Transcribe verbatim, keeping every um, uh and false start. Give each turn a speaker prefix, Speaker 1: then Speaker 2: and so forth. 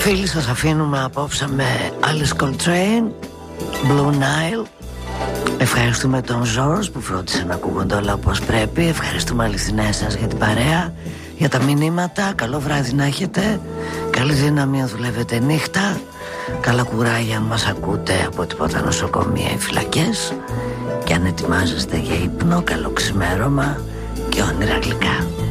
Speaker 1: Φίλοι, σας αφήνουμε απόψε με Alice Coltrane, Blue Nile. Ευχαριστούμε τον Ζόρς που φρόντισε να ακούγονται όλα όπως πρέπει. Ευχαριστούμε αληθινά σας για την παρέα, για τα μηνύματα. Καλό βράδυ να έχετε. Καλή δύναμη αν δουλεύετε νύχτα. Καλά κουράγια αν μας ακούτε από τίποτα νοσοκομεία ή φυλακές. Και αν ετοιμάζεστε για ύπνο, καλό ξημέρωμα και όνειρα γλυκά.